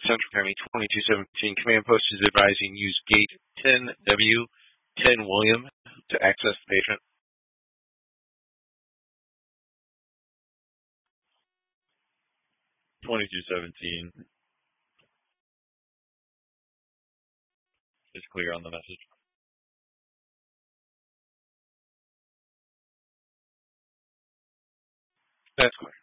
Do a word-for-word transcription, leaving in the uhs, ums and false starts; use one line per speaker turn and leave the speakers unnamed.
Central County twenty-two seventeen. Command post is advising use gate ten W, ten William to access the patient.
twenty-two seventeen is clear on the message.
That's clear.